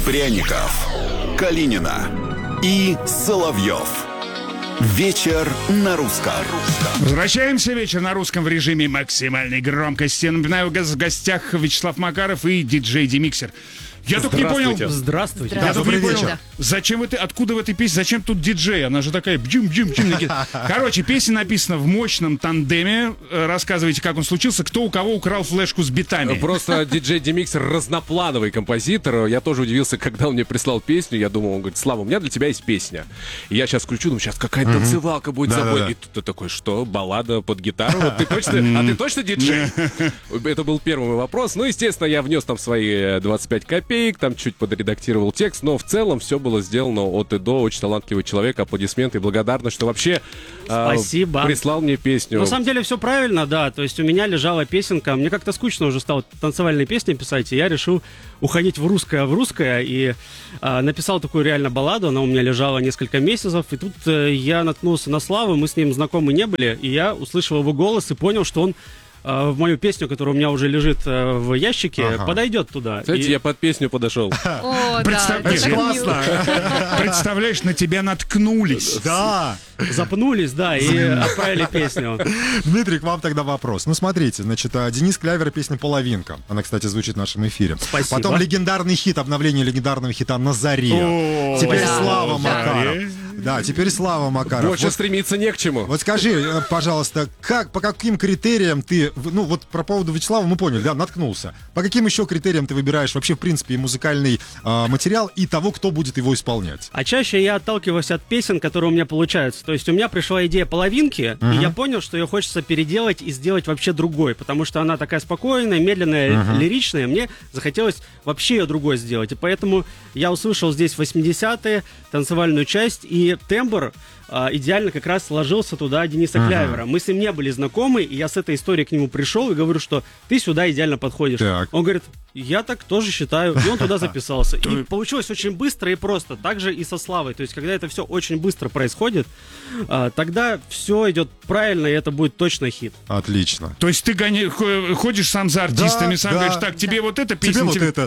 Пряников, Калинина и Соловьев. Вечер на русском. Возвращаемся. Вечер на русском в режиме максимальной громкости. Напоминаю, в гостях Вячеслав Макаров и диджей Демиксер. Я только не понял. Здравствуйте. Я только не понял, вечер. зачем это, откуда в этой песне, зачем тут диджей? Она же такая бджим-бджим-бджим. Короче, песня написана в мощном тандеме. Рассказывайте, как он случился, кто у кого украл флешку с битами. Просто диджей Демиксер разноплановый композитор. Я тоже удивился, когда он мне прислал песню. Я думал, он говорит: Слава, у меня для тебя есть песня. И я сейчас включу, сейчас какая-то танцевалка будет за собой. И ты такой: что, баллада под гитару? А ты точно диджей? Это был первый мой вопрос. Ну, естественно, я внес там свои 25 копеек, там чуть подредактировал текст, но в целом все было сделано от и до. Очень талантливый человек, аплодисменты и благодарность, что вообще Спасибо. Прислал мне песню. На самом деле все правильно, да. То есть у меня лежала песенка. Мне как-то скучно уже стало танцевальные песни писать, и я решил уходить в русское. И написал такую реально балладу. Она у меня лежала несколько месяцев. И тут я наткнулся на Славу. Мы с ним знакомы не были. И я услышал его голос и понял, что он в мою песню, которая у меня уже лежит в ящике, подойдет туда. Кстати, я под песню подошел. О, да, Это классно. Представляешь, на тебя наткнулись. Да. Запнулись, да, и отправили песню. Дмитрий, к вам тогда вопрос. Ну, смотрите, значит, Денис Клявер, песня «Половинка». Она, кстати, звучит в нашем эфире. Спасибо. Потом легендарный хит, обновление легендарного хита «На заре». Теперь да. Слава Да. Макаров. Да, теперь Слава Макаров. Больше стремиться не к чему. Вот скажи, пожалуйста, по каким критериям ты, ну вот про поводу Вячеслава мы поняли, да, наткнулся. По каким еще критериям ты выбираешь вообще, в принципе, и музыкальный материал, и того, кто будет его исполнять? А чаще я отталкиваюсь от песен, которые у меня получаются. То есть у меня пришла идея половинки, и я понял, что ее хочется переделать и сделать вообще другой, потому что она такая спокойная, медленная, лиричная. Мне захотелось вообще ее другой сделать. И поэтому я услышал здесь 80-е, танцевальную часть, и тембр идеально как раз сложился туда Дениса Клявера. Мы с ним не были знакомы, и я с этой историей к нему пришел и говорю, что ты сюда идеально подходишь. Так. Он говорит: я так тоже считаю. И он туда записался. И получилось очень быстро и просто. Так же и со Славой. То есть, когда это все очень быстро происходит, тогда все идет правильно, и это будет точно хит. Отлично. То есть ты ходишь сам за артистами, Да, сам да. говоришь: так, тебе вот эта Тебе песня... вот это.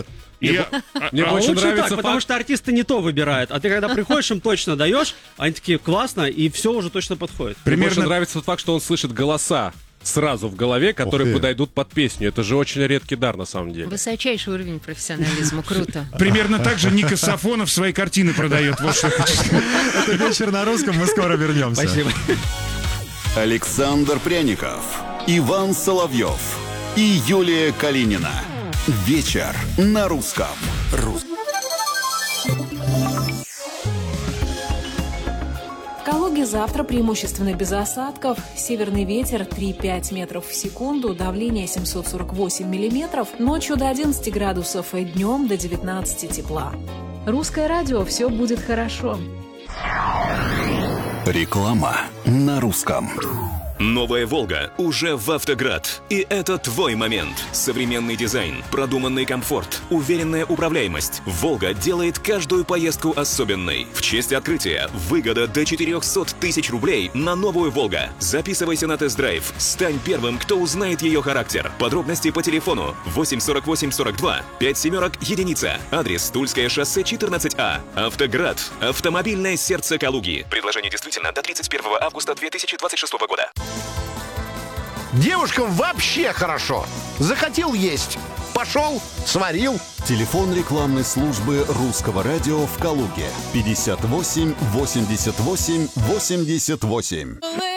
Мне очень Лучше нравится так, потому факт. что артисты не то выбирают. А ты когда приходишь, им точно даешь, они такие: классно, и все уже точно подходит. Мне больше Примерно... нравится тот факт, что он слышит голоса сразу в голове, которые подойдут под песню. Это же очень редкий дар, на самом деле. Высочайший уровень профессионализма, круто. Примерно так же Ника Сафонов свои картины продает. Вот что я хочу сказать. Это вечер на русском, мы скоро вернемся. Спасибо. Александр Пряников, Иван Соловьев и Юлия Калинина. Вечер на русском. В Калуге завтра преимущественно без осадков. Северный ветер 3-5 метров в секунду, давление 748 миллиметров. Ночью до 11 градусов и днем до 19 тепла. Русское радио, все будет хорошо. Реклама на русском. Новая «Волга» уже в «Автоград». И это твой момент. Современный дизайн, продуманный комфорт, уверенная управляемость. «Волга» делает каждую поездку особенной. В честь открытия выгода до 400 тысяч рублей на новую «Волга». Записывайся на тест-драйв. Стань первым, кто узнает ее характер. Подробности по телефону 84842 57 Адрес: Тульское шоссе 14А. «Автоград». Автомобильное сердце Калуги. Предложение действительно до 31 августа 2026 года. Девушкам вообще хорошо. Захотел есть. Пошел, сварил. Телефон рекламной службы русского радио в Калуге 58 88 88.